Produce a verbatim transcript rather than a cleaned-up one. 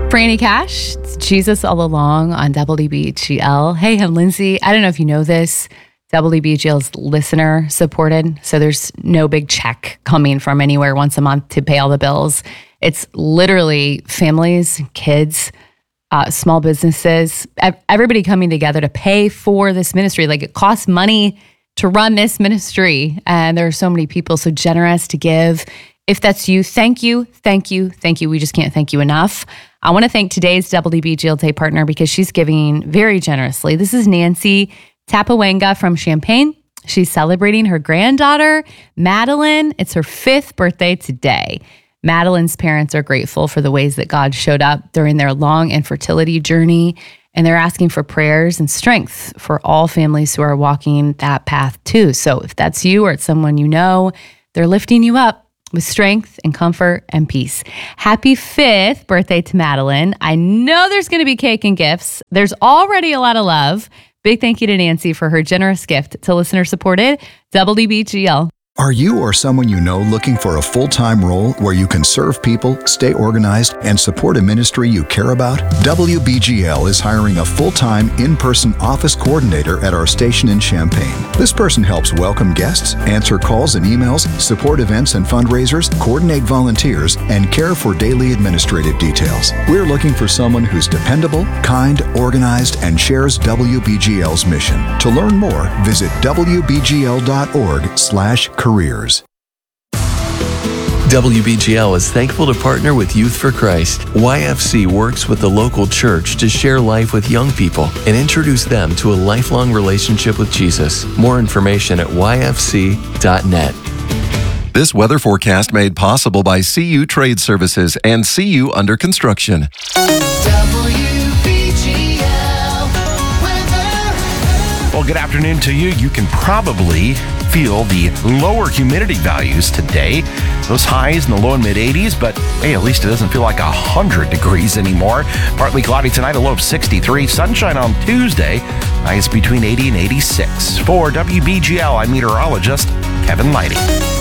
Franny Cash, it's Jesus All Along on W B G L. Hey, I'm Lindsay. I don't know if you know this. W B G L's listener supported, so there's no big check coming from anywhere once a month to pay all the bills. It's literally families, kids, uh, small businesses, everybody coming together to pay for this ministry. Like, it costs money to run this ministry, and there are so many people so generous to give. If that's you, thank you, thank you, thank you. We just can't thank you enough. I want to thank today's W B G L Day partner because she's giving very generously. This is Nancy Tapawanga from Champaign. She's celebrating her granddaughter, Madeline. It's her fifth birthday today. Madeline's parents are grateful for the ways that God showed up during their long infertility journey, and they're asking for prayers and strength for all families who are walking that path too. So if that's you or it's someone you know, they're lifting you up with strength and comfort and peace. Happy fifth birthday to Madeline. I know there's going to be cake and gifts. There's already a lot of love. Big thank you to Nancy for her generous gift to listener-supported W B G L. Are you or someone you know looking for a full-time role where you can serve people, stay organized, and support a ministry you care about? W B G L is hiring a full-time, in-person office coordinator at our station in Champaign. This person helps welcome guests, answer calls and emails, support events and fundraisers, coordinate volunteers, and care for daily administrative details. We're looking for someone who's dependable, kind, organized, and shares W B G L's mission. To learn more, visit W B G L dot org slash careers. Careers. W B G L is thankful to partner with Youth for Christ. Y F C works with the local church to share life with young people and introduce them to a lifelong relationship with Jesus. More information at Y F C dot net. This weather forecast made possible by C U Trade Services and C U Under Construction. Well, good afternoon to you. You can probably feel the lower humidity values today. Those highs in the low and mid eighties, but hey, at least it doesn't feel like one hundred degrees anymore. Partly cloudy tonight, a low of sixty-three. Sunshine on Tuesday, highs between eighty and eighty-six. For W B G L, I'm meteorologist Kevin Lighty.